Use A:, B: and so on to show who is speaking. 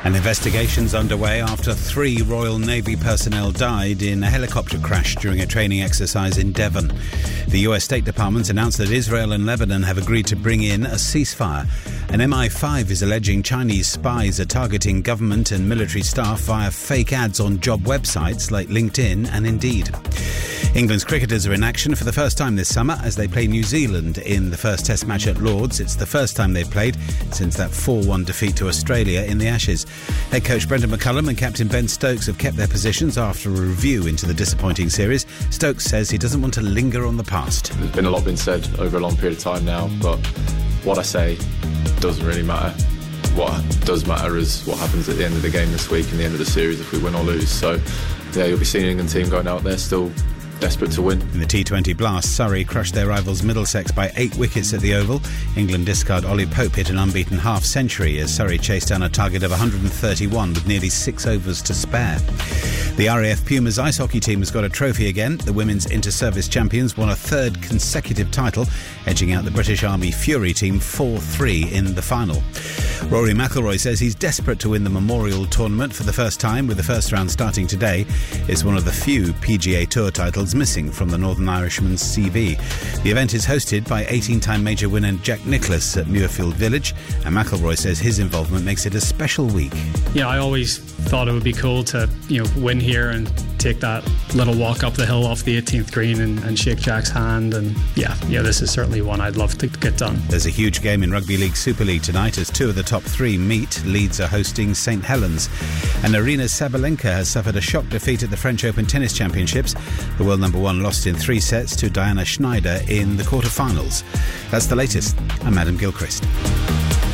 A: An investigation's underway after 3 Royal Navy personnel died in a helicopter crash during a training exercise in Devon. The US State Department announced that Israel and Lebanon have agreed to bring in a ceasefire. And MI5 is alleging Chinese spies are targeting government and military staff via fake ads on job websites like LinkedIn and Indeed. England's cricketers are in action for the first time this summer as they play New Zealand in the first Test match at Lord's. It's the first time they've played since that 4-1 defeat to Australia in the Ashes. Head coach Brendan McCullum and captain Ben Stokes have kept their positions after a review into the disappointing series. Stokes says he doesn't want to linger on the past.
B: There's been a lot been said over a long period of time now, but what I say doesn't really matter. What does matter is what happens at the end of the game this week and the end of the series if we win or lose. So, yeah, you'll be seeing the England team going out there still desperate to win.
A: In the T20 Blast, Surrey crushed their rivals Middlesex by 8 wickets at the Oval. England discard Ollie Pope hit an unbeaten half-century as Surrey chased down a target of 131 with nearly 6 overs to spare. The RAF Pumas ice hockey team has got a trophy again. The women's inter-service champions won a 3rd consecutive title, edging out the British Army Fury team 4-3 in the final. Rory McIlroy says he's desperate to win the Memorial Tournament for the first time, with the first round starting today. It's one of the few PGA Tour titles missing from the Northern Irishman's CV. The event is hosted by 18-time major winner Jack Nicklaus at Muirfield Village, and McIlroy says his involvement makes it a special week.
C: Yeah, I always thought it would be cool to, win here and take that little walk up the hill off the 18th green and shake Jack's hand, and yeah, this is certainly one I'd love to get done.
A: There's a huge game in Rugby League Super League tonight as 2 of the top 3 meet. Leeds are hosting St Helens, and Aryna Sabalenka has suffered a shock defeat at the French Open Tennis Championships. The world number 1 lost in 3 sets to Diana Schneider in the quarter-finals. That's the latest. I'm Adam Gilchrist.